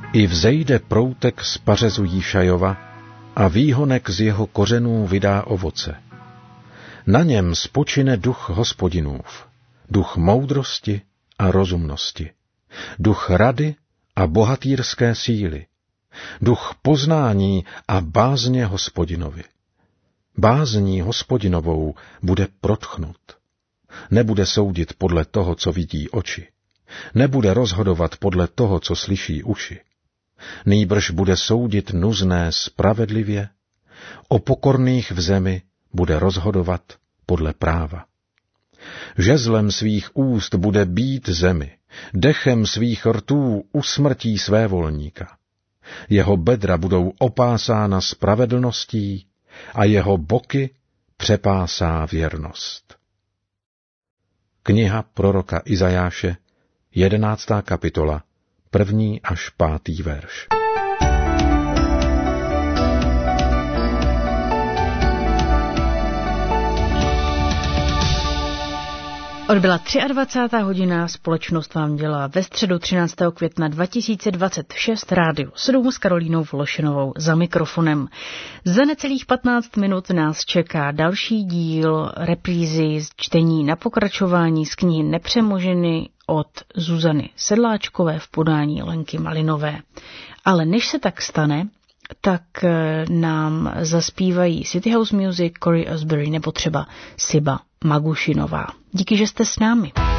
I vzejde proutek z pařezu Jíšajova a výhonek z jeho kořenů vydá ovoce. Na něm spočine duch Hospodinův, duch moudrosti a rozumnosti, duch rady a bohatýrské síly, duch poznání a bázně Hospodinovi. Bázní Hospodinovou bude protchnut. Nebude soudit podle toho, co vidí oči. Nebude rozhodovat podle toho, co slyší uši. Nýbrž bude soudit nuzné spravedlivě, o pokorných v zemi bude rozhodovat podle práva. Žezlem svých úst bude bít zemi, dechem svých rtů usmrtí svévolníka. Jeho bedra budou opásána spravedlností a jeho boky přepásá věrnost. Kniha proroka Izajáše, 11. kapitola, 1. až 5. verš. Odbyla 23. hodina, společnost vám dělá ve středu 13. května 2026 Rádio 7 s Karolínou Vološinovou za mikrofonem. Za necelých 15 minut nás čeká další díl reprízy z čtení na pokračování z knihy Nepřemoženy od Zuzany Sedláčkové v podání Lenky Malinové. Ale než se tak stane, tak nám zaspívají City House Music, Cory Asbury nebo třeba Siba Magušinová. Díky, že jste s námi.